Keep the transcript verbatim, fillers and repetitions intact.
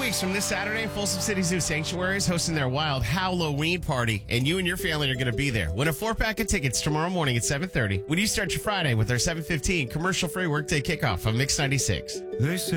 weeks from this Saturday, Folsom City Zoo Sanctuary is hosting their wild Halloween party, and you and your family are going to be there. Win a four-pack of tickets tomorrow morning at seven thirty when you start your Friday with our seven fifteen commercial-free workday kickoff on Mix ninety-six. They say